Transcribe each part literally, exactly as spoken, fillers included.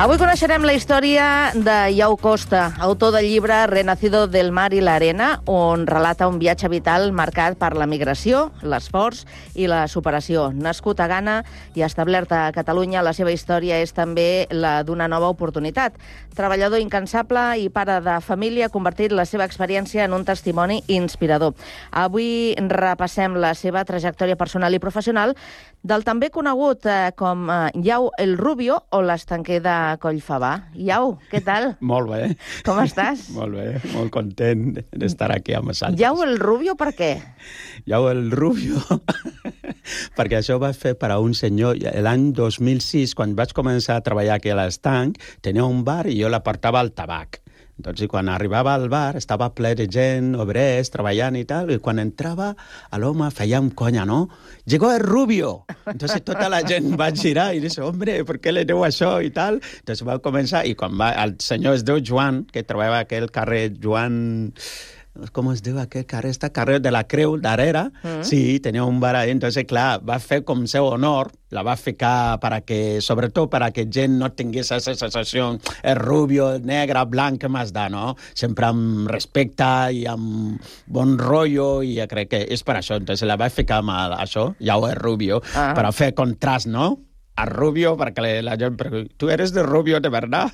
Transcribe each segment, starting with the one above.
Avui coneixerem la història de Iau Costa, autor del llibre Renacido del mar i l'arena, on relata un viatge vital marcat per la migració, l'esforç i la superació. Nascut a Ghana i establert a Catalunya, la seva història és també la d'una nova oportunitat. Treballador incansable i pare de família ha convertit la seva experiència en un testimoni inspirador. Avui repassem la seva trajectòria personal i professional del també conegut eh, com eh, Iau el Rubio o l'estanquer de Collfabà. Iau, què tal? Molt bé. Com estàs? Molt bé, molt content d'estar aquí amb vosaltres. Iau el Rubio, per què? Iau el Rubio, perquè això va fer per a un senyor. L'any dos mil sis, quan vaig començar a treballar aquí a l'estanc, tenia un bar i jo la portava al tabac. Entonces, quan arribava al bar, estava ple de gent, obrers, treballant i tal, i quan entrava, l'home feia un conya, ¿no? Llegó el Rubio! Entonces, tota la gent va girar i dice, hombre, ¿por qué le diu això i tal? Entonces, va començar, i quan va, el senyor es diu Joan, que treballava a aquell carrer Joan... Com es diu aquest carrer? Està carrer de la Creu, darrere. Mm. Sí, tenia un bar ahí. Entonces, clar, va fer com seu honor, la va ficar per a que, sobretot per a que gent no tingués aquesta sensació, el rubio, el negre, blanc, què més da, no? Sempre amb respecte i amb bon rotllo, i jo crec que és per això. Entonces, la va ficar amb això, Iau el Rubio, ah. per a fer contrast, no? A Rubio, perquè la gent pregunta, tu eres de Rubio de verdad?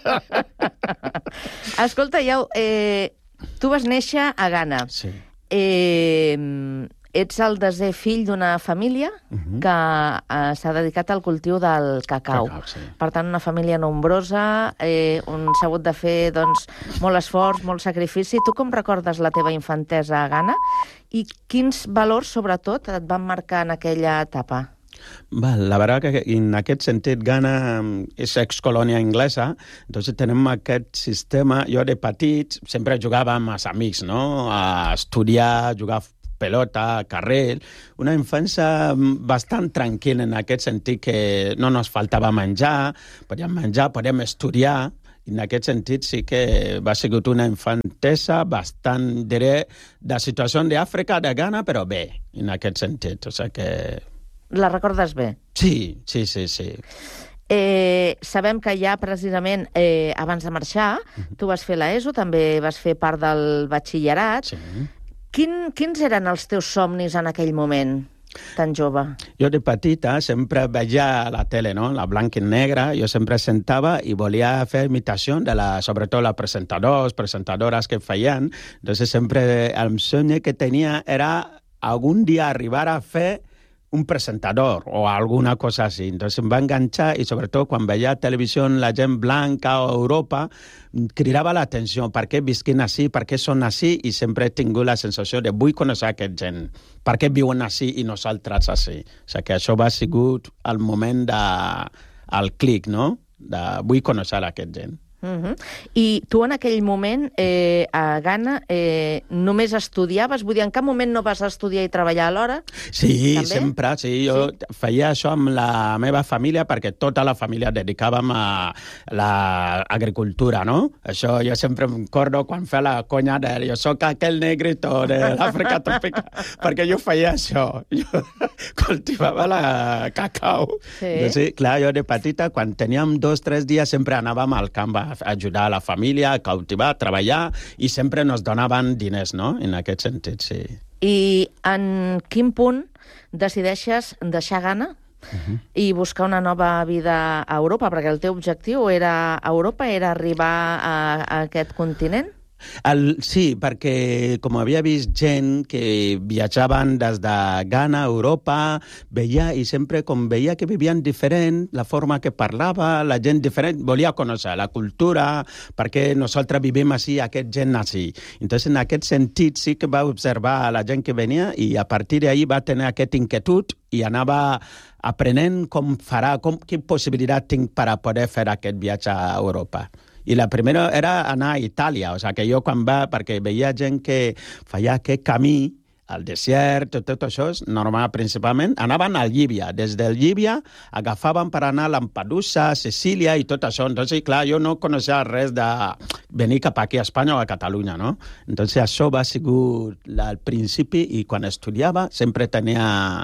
Escolta, Iau, eh... tu vas néixer a Ghana. Sí. Eh, ets el desè fill d'una família uh-huh. que eh, s'ha dedicat al cultiu del cacau. Cacau, sí. Per tant, una família nombrosa, eh, on s'ha hagut de fer doncs, molt esforç, molt sacrifici. Tu com recordes la teva infantesa a Ghana? I quins valors, sobretot, et van marcar en aquella etapa? Val, la veritat que en aquest sentit Ghana és excolònia anglesa, entonces tenim aquest sistema. Jo de petit sempre jugava amb els amics, no? A estudiar, jugar pelota, carrer, una infància bastant tranquil·la en aquest sentit que no ens faltava menjar, podíem menjar, podíem estudiar. En aquest sentit sí que va ser una infantesa bastant, diré, de situació d'Àfrica, de Ghana, però bé, en aquest sentit. O sigui que... La recordes bé? Sí, sí, sí, sí. Eh, sabem que ja precisament eh, abans de marxar, uh-huh. tu vas fer l'ESO, també vas fer part del batxillerat. Sí. Quin, quins eren els teus somnis en aquell moment, tan jove? Jo de petita sempre veia a la tele, no? La blanca i negra, jo sempre sentava i volia fer imitació de la, sobretot la presentadors, presentadores que feien. Entonces sempre el somni que tenia era algun dia arribar a fer un presentador o alguna cosa así. Entonces em va enganxar i sobretot quan veia televisió la gent blanca o Europa cridava l'atenció per què visquin així, per què són així, i sempre he tingut la sensació de vull conèixer aquest gent, per què viuen així i nosaltres així. O sigui que això va sigut el moment de, el clic, no? De vull conèixer aquest gent. Uh-huh. I tu en aquell moment eh, a Ghana eh, només estudiaves? Vull dir, en cap moment no vas estudiar i treballar alhora? Sí, també? sempre, sí. Jo sí. feia això amb la meva família perquè tota la família dedicàvem a l'agricultura, no? Això jo sempre em recordo quan feia la conya de jo soc aquell negrito de l'Àfrica tropical, perquè jo feia això. Jo cultivava la cacau. Sí. Entonces, clar, jo de petita, quan teníem dos, tres dies, sempre anàvem al camp a ajudar a la família, a cultivar, a treballar, i sempre nos donaven diners, no? En aquest sentit, sí. I en quin punt decideixes deixar Ghana uh-huh. i buscar una nova vida a Europa? Perquè el teu objectiu era a Europa, era arribar a, a aquest continent? El, sí, perquè com havia vist gent que viatjaven des de Ghana a Europa, veia, i sempre com veia que vivien diferent, la forma que parlava, la gent diferent, volia conèixer la cultura, perquè nosaltres vivim així, aquest gent així. Entonces, en aquest sentit, sí que va observar la gent que venia i a partir d'ahir va tenir aquest inquietud i anava aprenent com farà, com, quina possibilitat tinc per a poder fer aquest viatge a Europa. I la primera era anar a Itàlia, o sigui que jo quan va, perquè veia gent que feia aquest camí, al desert, tot, tot això, normal principalment, anaven a Líbia. Des de Líbia agafaven per anar a Lampedusa, Sicília i tot això. Entonces, clar, jo no coneixia res de venir cap aquí a Espanya o a Catalunya, no? Entonces, això va ser al principi i quan estudiava sempre tenia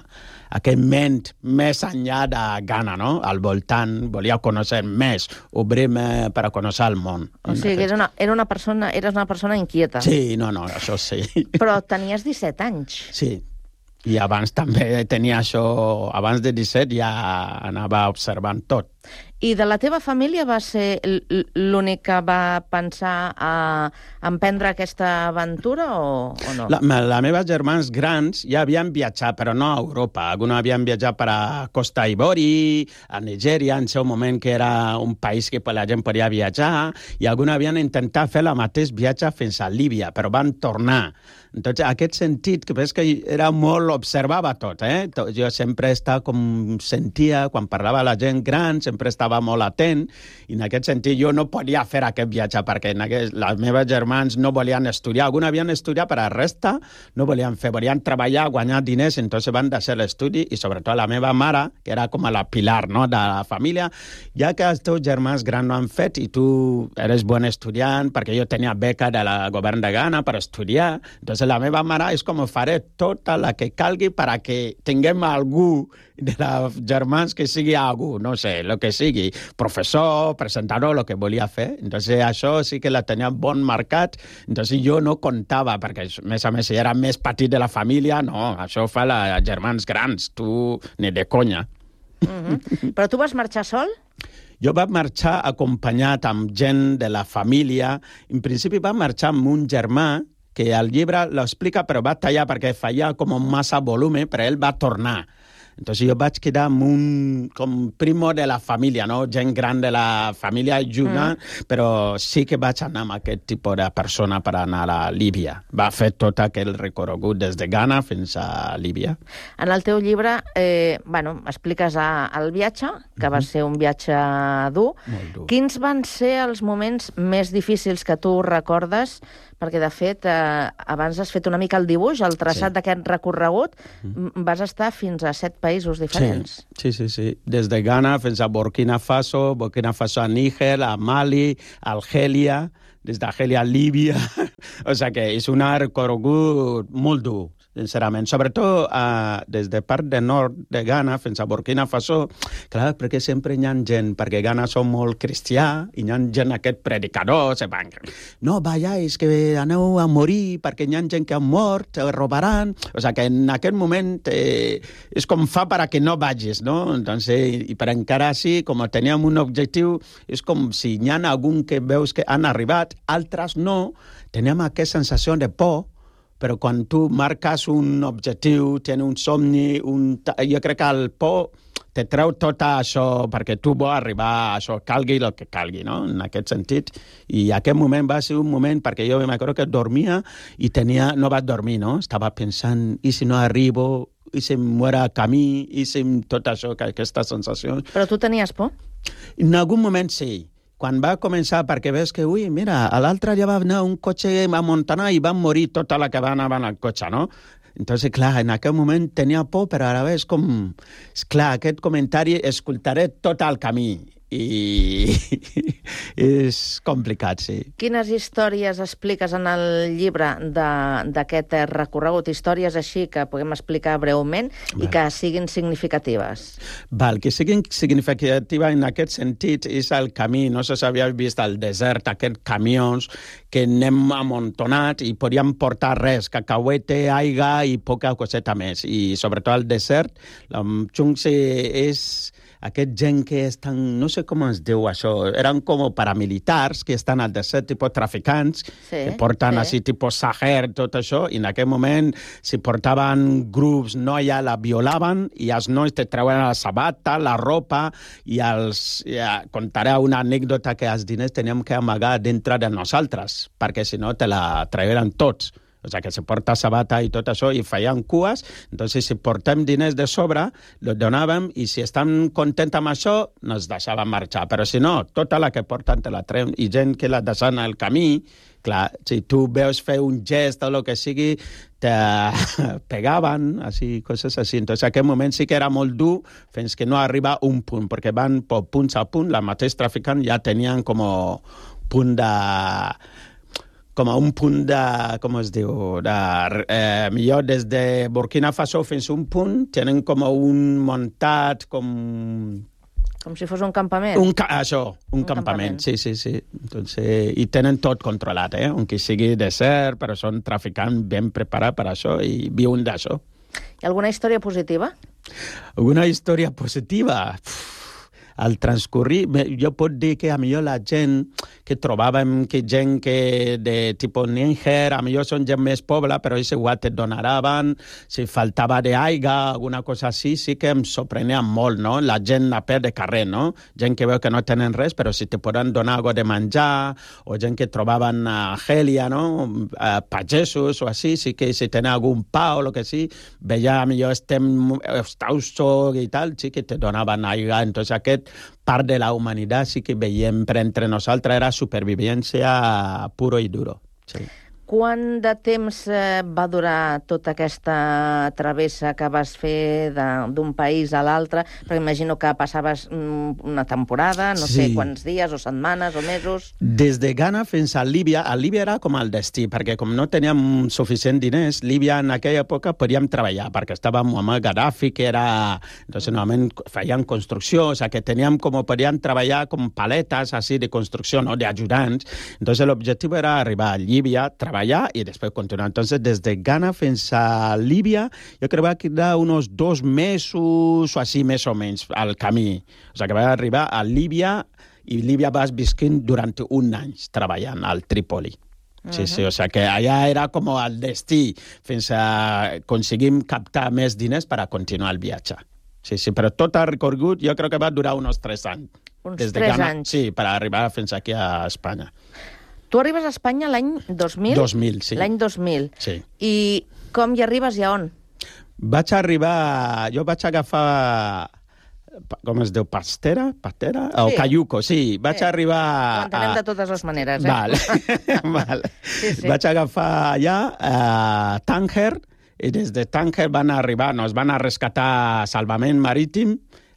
aquest ment més enllà de Ghana, no? Al voltant, volia conèixer més, obrir-me per a conèixer el món. O sigui, era una, era una persona, eres una persona inquieta. Sí, no, no, això sí. Però tenies disset anys. Sí, i abans també tenia això, abans de disset ja anava observant tot. I de la teva família va ser l'únic que va pensar a emprendre aquesta aventura o, o no? La, la meves germans grans ja havien viatjat, però no a Europa. Alguns havien viatjat per a Costa Ivori, a Nigèria, en seu moment que era un país que la gent podia viatjar, i alguns havien intentat fer el mateix viatge fins a Líbia, però van tornar. Entonces, aquest sentit, que ves que era molt, observava tot, eh? Jo sempre estava com sentia, quan parlava la gent gran, sempre estava molt atent, i en aquest sentit jo no podia fer aquest viatge, perquè en aquest, les meves germans no volien estudiar, alguns havien estudiat, però la resta no volien fer, volien treballar, guanyar diners, entonces van deixar l'estudi, i sobretot la meva mare, que era com la pilar, no?, de la família, ja que els teus germans grans no han fet, i tu eres bon estudiant, perquè jo tenia beca del govern de Ghana per estudiar, entonces la meva mare és com faré tota la que calgui per a que tinguem algú de les germans que sigui algú, no sé, el que sigui, professor, presentador, el que volia fer. Entonces això sí que la tenia bon marcat, entonces jo no comptava, perquè a més a més, si era més petit de la família, no, això fa les germans grans, tu ni de conya. Mm-hmm. Però tu vas marxar sol? Jo vaig marxar acompanyat amb gent de la família. En principi vaig marxar amb un germà que al llibre l'explica, però va tallar perquè feia com massa volum, però ell va tornar. Entonces jo vaig quedar amb un com primo de la família, no? Gent gran de la família ajudant, mm. però sí que vaig anar amb aquest tipus de persona per anar a Líbia. Va fer tot aquell recorregut des de Ghana fins a Líbia. En el teu llibre, eh, bueno, expliques a, el viatge, que va ser un viatge dur. Molt dur. Quins van ser els moments més difícils que tu recordes? Perquè, de fet, eh, abans has fet una mica el dibuix, el traçat sí. d'aquest recorregut, mm. vas estar fins a set països diferents. Sí, sí, sí, sí. Des de Ghana fins a Burkina Faso, Burkina Faso a Níger, a Mali, a Argèlia, des d'Argèlia a Líbia. O sigui que és un recorregut molt dur, sincerament. Sobretot uh, des de part de nord de Ghana fins a Burkina Faso, clar, perquè sempre hi ha gent, perquè Ghana són molt cristià, i hi ha gent, aquest predicador, se van, no, vayáis, que aneu a morir, perquè hi ha gent que han mort, te robaran. O sigui que en aquest moment eh, és com fa per a que no vagis, no? Entonces, i per encara així, com teníem un objectiu, és com si hi ha algun que veus que han arribat, altres no, teníem aquesta sensació de por, però quan tu marques un objectiu, tens un somni, un... jo crec que el por te treu tot això perquè tu vols arribar a això, calgui el que calgui, no? En aquest sentit. I aquest moment va ser un moment, perquè jo m'acordo que dormia i tenia, no vaig dormir, no? Estava pensant, i si no arribo, i si em muera camí, i si tot això, aquestes sensacions. Però tu tenies por? En algun moment sí. Quan va començar, perquè veus que, ui, mira, a l'altre ja va anar un cotxe a Montana i van morir tota la que va anar en el cotxe, no? Entonces, clar, en aquell moment tenia por, però ara és com... Clar, aquest comentari escoltaré tot el camí. I és complicat, sí. Quines històries expliques en el llibre d'aquest recorregut? Històries així que puguem explicar breument i Val. Que siguin significatives. Val, que siguin significatives en aquest sentit és el camí. No sé si havíeu vist al desert aquests camions que anem amuntonat i podíem portar res, cacauete, aigua i poca coseta més. I sobretot al desert, la Chungse és... aquest gent que estan, no sé com es diu això, eren com paramilitars que estan al desert, tipus traficants, sí, que porten sí. així, tipus Sahel, tot això, i en aquell moment, si portaven grups noia, la violaven, i els nois te treuen la sabata, la ropa, i els... Ja, contaré una anècdota que els diners teníem que amagar dintre de nosaltres, perquè si no te la tragueren tots. O sigui, que se porta sabata i tot això, i feien cues, entonces si portem diners de sobre, los donàvem, i si estan contents amb això, nos deixaven marxar. Però si no, tota la que porten te la treuen, i gent que la deixen al camí, clar, si tu veus fer un gest o el que sigui, te pegaven, així, coses així. Entonces, en aquell moment sí que era molt dur, fins que no arriba un punt, perquè van per punts a punt, la mateix traficant ja tenien com punt de... com a un punt de, com es diu, de, eh, millor des de Burkina Faso fins a un punt, tenen com a un muntat, com... Com si fos un campament? Un ca això, un, un campament. campament, sí, sí, sí. Entonces, i tenen tot controlat, eh? Aunque sigui desert, però són traficants ben preparats per això i viuen d'això. Hi ha alguna història positiva? Alguna història positiva? Uf, al transcorrir, jo pot dir que a millor la gent que trobàvem, que gent que de tipus Níger, a millor són gent més pobla, però és igual, te donaven, si faltava d'aigua, alguna cosa així, sí que em sorprenia molt, no? La gent a peu de carrer, no? Gent que veu que no tenen res, però si te poden donar alguna de menjar, o gent que trobaven a Gèlia, no? A pagesos o així, sí que si tenen algun pa o el que sí, veia a millor estem estausos i tal, sí que te donaven aigua. Entonces aquest part de la humanitat sí que veiem per entre nosaltres era supervivència puro i duro. Sí. Quant de temps eh, va durar tota aquesta travessa que vas fer d'un país a l'altre? Perquè imagino que passaves mm, una temporada, no Sí. sé quants dies o setmanes o mesos. Des de Ghana fins a Líbia, a Líbia era com el destí, perquè com no teníem suficient diners, Líbia en aquella època podíem treballar, perquè estava Muammar Gaddafi, que era... Entonces, normalment feien construcció, o sea, que teníem com podíem treballar com paletes, así, de construcció, no, de ajudants. Entonces, l'objectiu era arribar a Líbia, treballar y después continuar. Entonces, desde Ghana fins a Líbia, jo crec que va quedar unos dos mesos o així, més o menys, al camí. O sea, que va arribar a Líbia i Líbia vas visquint durant un any treballant al Trípoli. Sí, sí, o sea, que allà era com el destí fins a aconseguim captar més diners per a continuar el viatge. Sí, sí, però tot el recorregut jo crec que va durar uns tres anys. Uns Des de tres Ghana, anys. sí, per arribar fins aquí a Espanya. Tu arribes a Espanya l'any dos mil? dos mil, sí. L'any dos mil. Sí. I com hi arribes i a on? Vaig arribar... Jo vaig agafar... Com es diu? Pastera? Pastera? O Sí. Cayuco, sí. Vaig Sí. arribar... Ho entenem a- de totes les maneres, eh? Val. Val. Sí, sí. Vaig agafar allà a Tànger i des de Tànger van arribar, nos van a rescatar Salvament Marítim,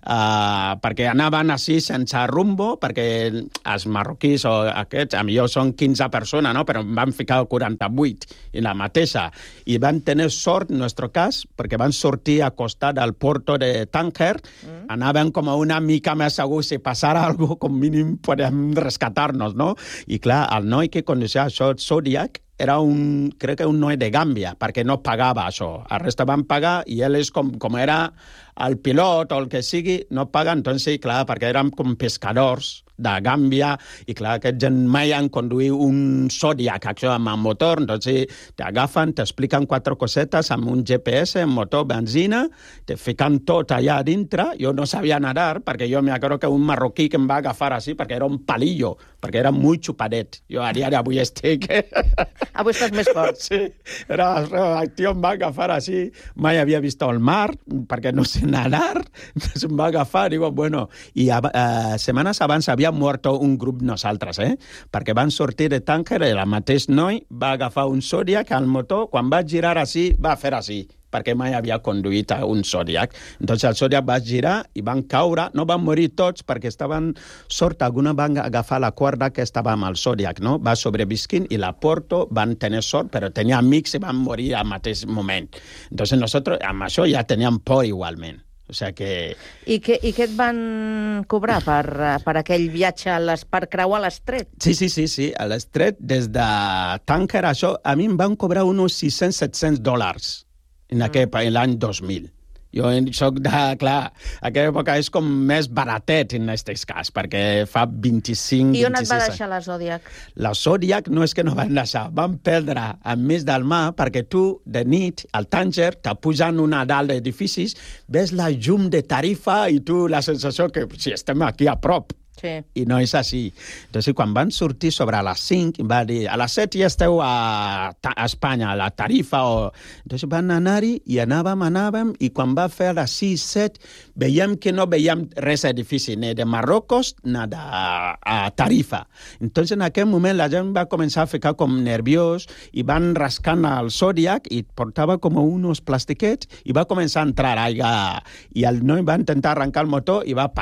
Uh, perquè anaven així sense rumbo, perquè els marroquís o aquests, a millor són quinze persones, no? Però van ficar quaranta-vuit i la mateixa. I van tenir sort, en nostre cas, perquè van sortir a costat del porto de Tànger, mm. anaven com una mica més segur, si passara alguna cosa, com mínim podem rescatar-nos, no? I clar, el noi que conducia això, Zodiac, era un, crec que un noi de Gàmbia, perquè no pagava això. El resta van pagar i ell és com, com era el pilot o el que sigui, no paga, entonces, clar, perquè érem com pescadors de Gàmbia, i clar, aquest gent mai han conduït un Zodiac, això amb el motor, entonces t'agafen, t'expliquen quatre cosetes amb un G P S, un motor, benzina, te fiquen tot allà dintre, jo no sabia nadar, perquè jo me acuerdo que un marroquí que em va agafar així, perquè era un palillo, perquè era molt xupadet. Jo a dia d'avui estic... Avui estàs més fort. Sí, era, el tio em va agafar així, mai havia vist el mar, perquè no sé nadar, entonces em va agafar, digo, bueno, i uh, setmanes abans havia mort un grup nosaltres, eh? Perquè van sortir de Tànger i el mateix noi va agafar un Zodiac al motor, quan va girar així, va fer així, perquè mai havia conduït a un Zodiac. Entonces el Zodiac va girar i van caure, no van morir tots perquè estaven sort, alguna van agafar la corda que estava amb el Zodiac, no? Va sobrevisquint i la Porto van tenir sort, però tenia amics i van morir al mateix moment. Entonces nosotros amb això ja teníem por igualment. O sea que... I què, i què et van cobrar per, per aquell viatge a les, per creuar l'estret? Sí, sí, sí, sí. A l'estret, des de Tànger, això, a mi em van cobrar uns sis-cents set-cents dòlars en aquell, mm. l'any dos mil. Jo soc de... Clar, aquella època és com més baratet en aquest cas, perquè fa vint-i-cinc, I on et vint-i-sis va anys. deixar la Zodiac? La Zodiac no és que no van deixar, van perdre enmig del mar, perquè tu, de nit, al Tànger, t'apujant una dalt d'edificis, ves la llum de Tarifa i tu la sensació que si estem aquí a prop. Sí. I no és així. Entonces, quan van sortir sobre les cinc, va dir, a les set ja esteu a, a Espanya, a la Tarifa. O... Entonces van anar-hi i anàvem, anàvem, i quan va fer a les sis, set, veiem que no veiem res edifici, ni de Marrocos, ni de a Tarifa. Entonces, en aquell moment, la gent va començar a ficar com nerviós i van rascant el Zodiac i portava com uns plastiquets i va començar a entrar aigua. I el noi va intentar arrencar el motor i va parar.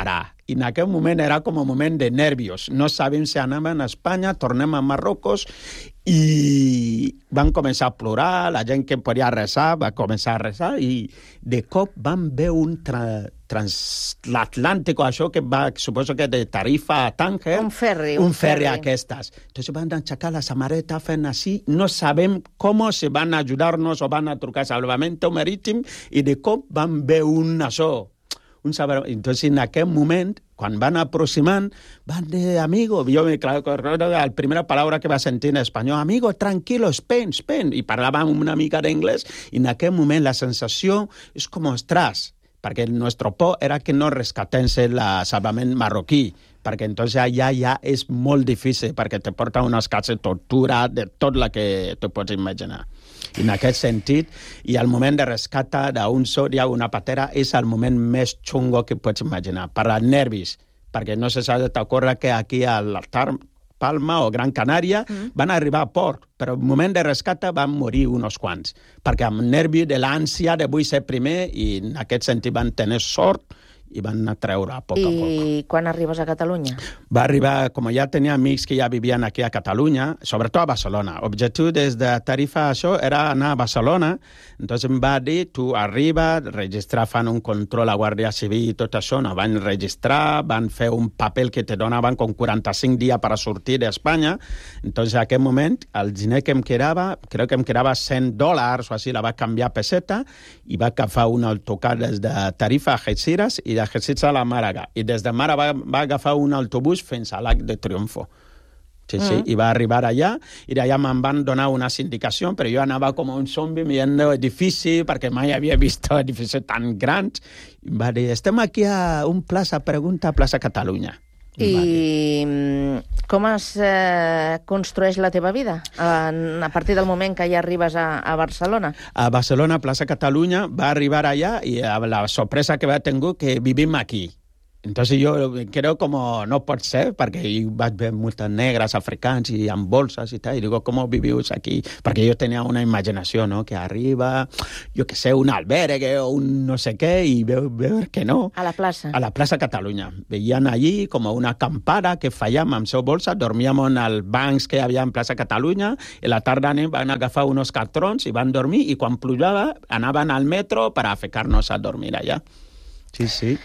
I en aquell moment era com un moment de nervios. No sabem si anem a Espanya, tornem a Marruecos, i van començar a plorar, la gent que podia resar va començar a resar, i de cop van veure un tra transatlàntico, això que va, suposo que de Tarifa a Tànger. Un ferri. Un ferri aquestes. Entonces van a aixecar la samarreta fent així, no sabem com, si van a ajudar-nos o van a trucar salvamento marítim, i de cop van veure un això, un saber... Entonces, en aquell moment, quan van aproximant, van dir, amigo, jo me claro, la primera paraula que va sentir en espanyol, amigo, tranquilo, pen, pen, i parlàvem una mica d'anglès, i en aquell moment la sensació és com, ostres, perquè el nostre por era que no rescatense el salvament marroquí, perquè entonces allà ja és molt difícil, perquè te porta unes cases de tortura, de tot el que tu pots imaginar. I en aquest sentit, i el moment de rescata d'un sòria o una patera és el moment més xungo que pots imaginar, per als nervis, perquè no se sap, t'ocorre que aquí a Palma o Gran Canària mm. van arribar a port, però al moment de rescata van morir uns quants, perquè amb nervi de l'ànsia de vull ser primer, i en aquest sentit van tenir sort, i van a treure a poc a poc. I quan arribes a Catalunya? Va arribar, com ja tenia amics que ja vivien aquí a Catalunya, sobretot a Barcelona. L'objectiu des de Tarifa això era anar a Barcelona, entonces em va dir, tu arriba, registrar, fan un control a Guàrdia Civil i tot això, no van registrar, van fer un paper que te donaven com quaranta-cinc dies per a sortir d'Espanya, entonces en aquell moment el diner que em quedava, crec que em quedava cent dòlars o així, la va canviar a peseta, i va agafar un autocar des de Tarifa a Algeciras i d'Algeciras a la Màlaga. I des de Màlaga va, va agafar un autobús fins a l'Arc de Triunfo. Sí, sí, mm. i va arribar allà, i d'allà me'n van donar unes indicacions, però jo anava com un zombi mirant edifici, perquè mai havia vist edificis tan grans. I em va dir, estem aquí a un plaça, pregunta a plaça Catalunya. I com es eh, construeix la teva vida a, a partir del moment que ja arribes a, a Barcelona? A Barcelona, plaça Catalunya, va arribar allà i la sorpresa que va tenir que vivim aquí. Entonces yo creo como no pot ser, perquè jo vaig veure moltes negres africans i amb bolses i tal, i digo, com vivius aquí? Perquè jo tenia una imaginació, no?, que arriba, jo que sé, un albergue o un no sé què, i veu, veu que no. A la plaça. A la plaça Catalunya. Veien allí com una acampada que fèiem amb seu bolsa, dormíem en els bancs que hi havia en plaça Catalunya, i la tarda van agafar uns cartrons i van dormir, i quan plujava anaven al metro per a ficar-nos a dormir allà. Sí, sí.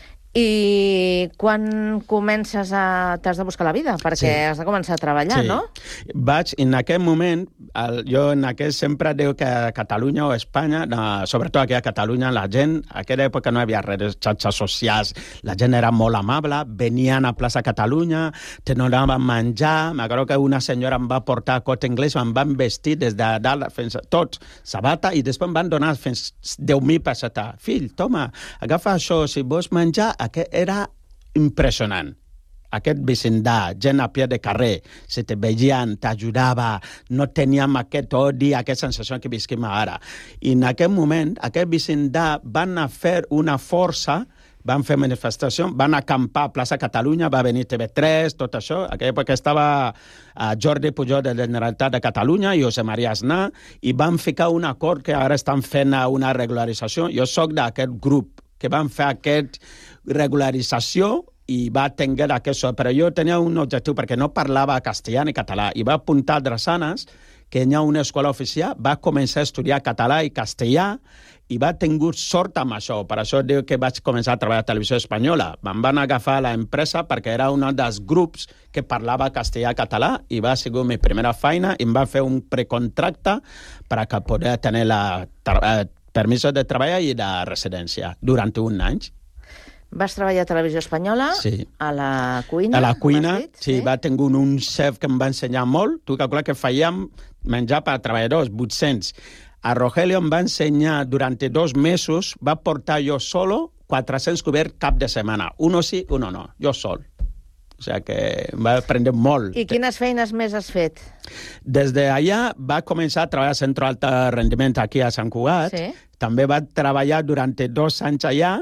I quan comences a... t'has de buscar la vida? Perquè sí. has de començar a treballar, sí. no? Vaig, en aquell moment, el, jo en aquell sempre diu que a Catalunya o a Espanya, no, sobretot aquí a Catalunya, la gent, a aquella època no hi havia res, xarxes socials, la gent era molt amable, venien a plaça Catalunya, te donaven menjar, m'agrada que una senyora em va portar cot anglès, em van vestir des de dalt fins a tots, sabata, i després em van donar fins deu mil pessetes. Fill, toma, agafa això, si vols menjar, aquest era impressionant. Aquest vecindat, gent a peu de carrer, se te veien, t'ajudava, no teníem aquest odi, aquesta sensació que visquem ara. I en aquest moment, aquest vecindat van a fer una força, van fer manifestació, van acampar a plaça Catalunya, va venir T V tres, tot això. A aquella època estava a Jordi Pujol de la Generalitat de Catalunya i José María Aznar, i van ficar un acord que ara estan fent una regularització. Jo soc d'aquest grup que van fer aquesta regularització i va tenir aquest, però jo tenia un objectiu, perquè no parlava castellà ni català, i va apuntar a Drassanes, que hi ha una escola oficial, va començar a estudiar català i castellà, i va tenir sort amb això. Per això diu que vaig començar a treballar a Televisió Espanyola. Em van agafar a l'empresa perquè era un dels grups que parlava castellà i català, i va ser la meva primera feina, i em va fer un precontracte per a poder tenir la permís de treball i de residència durant un any. Vas treballar a Televisió Espanyola, sí. a la cuina? A la cuina, dit, sí, sí, va tenir un chef que em va ensenyar molt. Tu calcula que fèiem menjar per a treballadors, vuit-cents. A Rogelio em va ensenyar durant dos mesos, va portar jo solo quatre-cents coberts cap de setmana. Uno sí, uno no, jo sol. O sigui que em va aprendre molt. I quines feines més has fet? Des d'allà va començar a treballar a Centro Alta Rendiment aquí a Sant Cugat. Sí. També va treballar durant dos anys allà,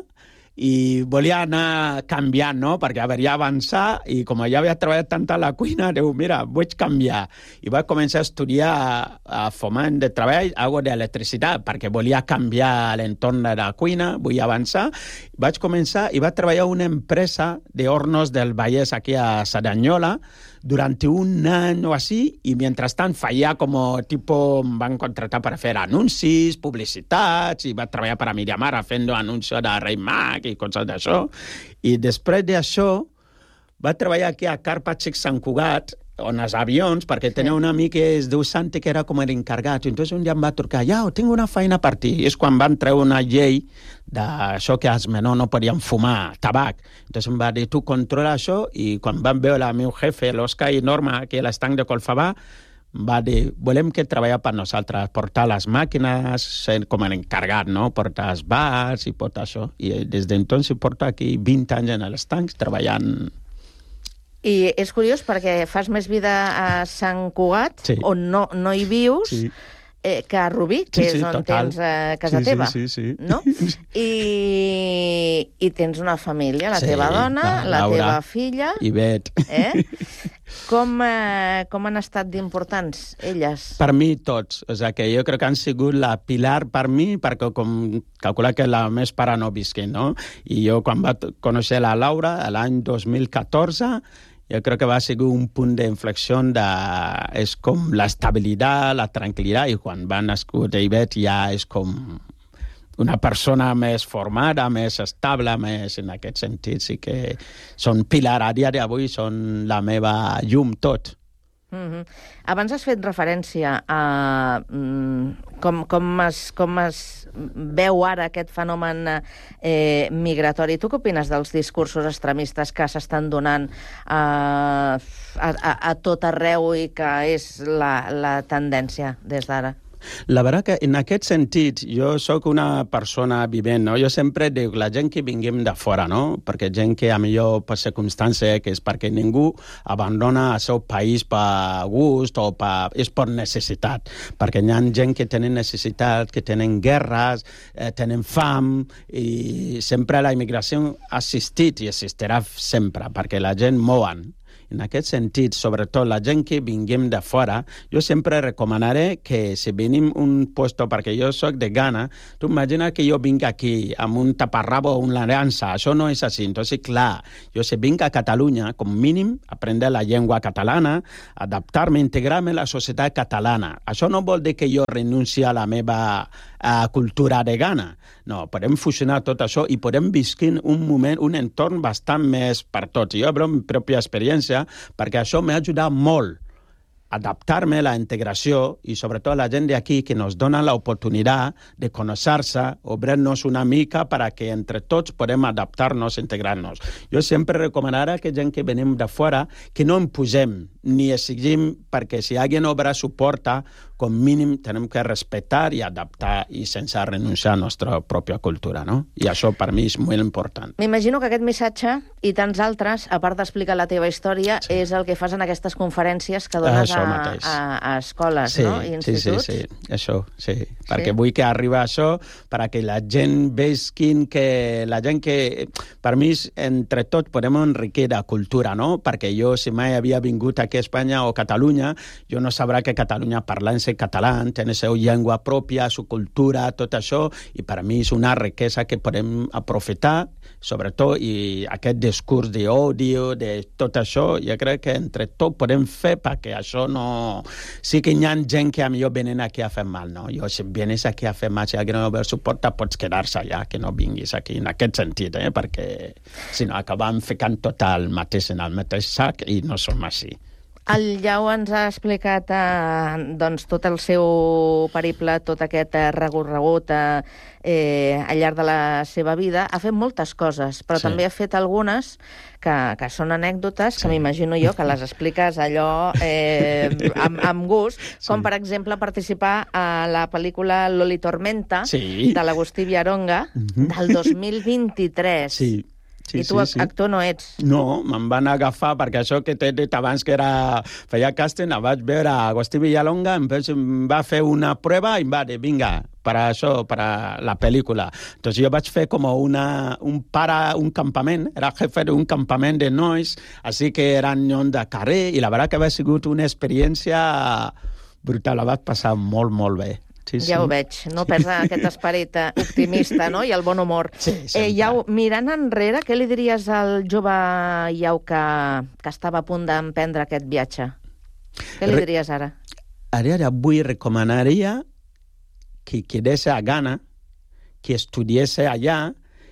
i volia anar canviant, no? Perquè volia avançar i com ja havia treballat tant a la cuina, diu, mira, vull canviar. I vaig començar a estudiar a foment de treball, algo d'electricitat, perquè volia canviar l'entorn de la cuina, vull avançar. Vaig començar i vaig treballar a una empresa de hornos del Vallès aquí a Cerdanyola durante un any o així, i mentrestant feia com tipo, em van contratar per fer anuncis, publicitats, i vaig treballar per a Miriamara fent anuncis de Rei Mag i coses d'això. I després d'això vaig treballar aquí a Carpa Xic Sant Cugat, on els avions, perquè tenia un amic que es diu Santi, que era com l'encarregat. Entonces un dia em va trucar, ja, tinc una feina per ti. És quan van treure una llei d'això que els menors no podien fumar, tabac. Entonces em va dir, tu controla això, i quan van veure el meu jefe, l'Òscar i Norma, aquí a l'estanc de Colfabà, va dir, volem que treballa per nosaltres, portar les màquines, ser com l'encarregat, no? Portar els bars i tot això. I des d'entonces porto aquí vint anys en els tancs treballant. I és curiós perquè fas més vida a Sant Cugat, sí, on no, no hi vius, sí, eh, que a Rubí, que sí, sí, és on total. Tens eh, casa sí, teva. Sí, sí, sí. No? I, I tens una família, la sí, teva dona, la, la Laura, teva filla... I Bet. Eh? Com, eh, com han estat d'importants elles? Per mi tots. O sigui, que jo crec que han sigut la pilar per mi, perquè com calcular que la més pare no visqui, no? I jo quan vaig conèixer la Laura, l'any dos mil catorze, jo crec que va ser un punt d'inflexió de... és com l'estabilitat, la tranquil·litat, i quan va nascut Ivet ja és com una persona més formada, més estable, més en aquest sentit, sí que són pilar a dia d'avui, són la meva llum tot. Mm-hmm. Abans has fet referència a mm, com, com, es, com es veu ara aquest fenomen eh, migratori. Tu què opines dels discursos extremistes que s'estan donant a, a, a tot arreu i que és la, la tendència des d'ara? La veritat que en aquest sentit jo sóc una persona vivent, no? Jo sempre dic, la gent que vinguem de fora, no? Perquè gent que a millor per circumstància, que és perquè ningú abandona el seu país per gust o per, és per necessitat. Perquè hi ha gent que tenen necessitat, que tenen guerres, eh, tenen fam, i sempre la immigració ha existit i existirà sempre, perquè la gent mouen. En aquest sentit, sobretot la gent que vinguem de fora, jo sempre recomanaré que si venim un puesto, perquè jo soc de Ghana, tu imagina que jo vinc aquí amb un taparrabo o una llança, això no és així. Entonces, clar, jo si vinc a Catalunya, com mínim, aprendre la llengua catalana, adaptar-me, integrar-me a la societat catalana. Això no vol dir que jo renunci a la meva uh, cultura de Ghana. No, podem fusionar tot això i podem viscar un moment, un entorn bastant més per tots. Jo hablo amb pròpia experiència perquè això m'ha ajudat molt a adaptar-me a la integració i sobretot a la gent d'aquí que nos dona l'oportunitat de conèixer-se, obrir-nos una mica perquè entre tots podem adaptar-nos i integrar-nos. Jo sempre recomanaré que gent que venim de fora que no en posem ni exigim perquè si alguien obre suporta, com mínim tenem que respectar i adaptar i sense renunciar a la nostra pròpia cultura, no? I això per mi és molt important. M'imagino que aquest missatge i tants altres, a part d'explicar la teva història, sí, és el que fas en aquestes conferències que dones a, a, a escoles, sí, no? I instituts. Sí, sí, sí, això, sí. Perquè sí, vull que arribi a això perquè la gent vesquin que la gent que... Per mi, entre tots, podem enriquir la cultura, no? Perquè jo, si mai havia vingut aquí a Espanya o Catalunya, jo no sabrà que Catalunya parlant català, té la seva llengua pròpia, la seva cultura, tot això, i per a mi és una riquesa que podem aprofitar, sobretot, i aquest discurs d'odio, de tot això, jo crec que entre tot podem fer perquè això no... Sí que hi ha gent que a millor venen aquí a fer mal, no? Jo, si vienes aquí a fer mal, si alguien no el suporta, pots quedar-se allà, que no vinguis aquí, en aquest sentit, eh? Perquè si no acabem ficant tot el mateix en el mateix sac i no som així. El Llau ens ha explicat eh, doncs, tot el seu periple, tot aquest eh, recorregut eh, eh, al llarg de la seva vida. Ha fet moltes coses, però sí, també ha fet algunes que, que són anècdotes, sí, que m'imagino jo que les expliques allò eh, amb, amb gust, com sí, per exemple participar a la pel·lícula Loli Tormenta, sí, de l'Agustí Viaronga, uh-huh, del dos mil vint-i-tres. Sí. Sí, I tu sí, sí. actor no ets. No, me'n van agafar perquè això que t'he dit abans que era... feia càsting, el vaig veure a Agustí Villalonga, em va fer una prova i em va dir, vinga, per això, per la pel·lícula. Entonces jo vaig fer com una, un para, un campament, era jefe d'un campament de nois, així que era en de carrer, i la veritat que va sigut una experiència brutal, la vaig passar molt, molt bé. Sí, sí. Ja ho veig, no perds aquest esperit optimista, no?, i el bon humor. Sí, eh, Iau, mirant enrere, què li diries al jove Iau que, que estava a punt d'emprendre aquest viatge? Què li diries ara? A dia d'avui recomanaria que quedés a Ghana, que estudiese allà,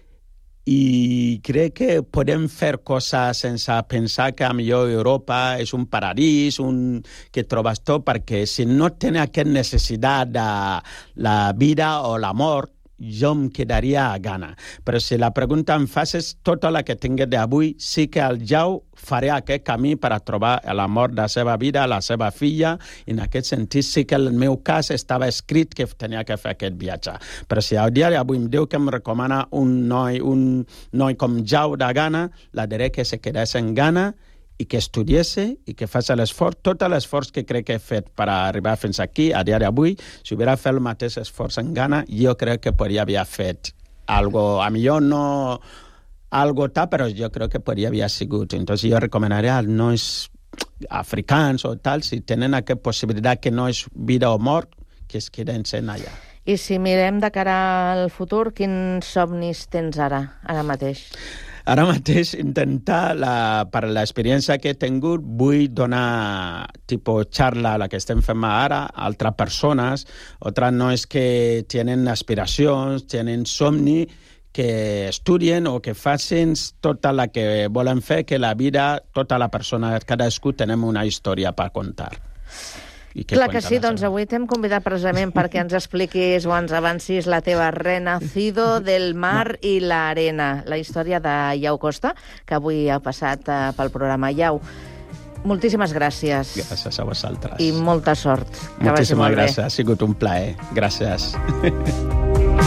i crec que podem fer coses sense pensar que millor Europa és un paradís, un... que trobes tot, perquè si no tens aquesta necessitat de la vida o la mort, jo em quedaria a Ghana. Però si la pregunta em fas és tota la que tinc d'avui, sí que el Iau faré aquest camí per a trobar l'amor de la seva vida, la seva filla, i en aquest sentit sí que el meu cas estava escrit que tenia que fer aquest viatge. Però si al dia d'avui em diu que em recomana un noi, un noi com Iau de Ghana, la diré que se quedés en Ghana i que estudiese i que faci l'esforç, tot l'esforç que crec que he fet per arribar fins aquí, a dia d'avui, si hubiera fet el mateix esforç en Ghana, jo crec que podria haver fet algo, a millor no algo tal, però jo crec que podria haver sigut. Entonces jo recomanaria als nois africans o tal, si tenen aquesta possibilitat que no és vida o mort, que es queden sent allà. I si mirem de cara al futur, quins somnis tens ara, ara mateix? Ara mateix intentar, la, per l'experiència que he tingut, vull donar tipus xarra, la que estem fent ara, a altres persones, altres nois que tenen aspiracions, tenen somni, que estudien o que facin tota la que volen fer, que la vida, tota la persona, cadascú tenem una història per contar. Clar que sí, doncs avui t'hem convidat precisament perquè ens expliquis o ens avancis la teva Renacido del mar i la arena, la història de Iau Costa, que avui ha passat uh, pel programa. Iau, moltíssimes gràcies. Gràcies a vosaltres. I molta sort. Moltíssimes gràcies, ha sigut un plaer. Gràcies.